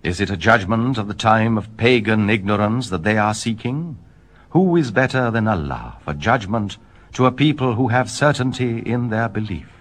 Is it a judgment of the time of pagan ignorance that they are seeking? Who is better than Allah for judgment to a people who have certainty in their belief?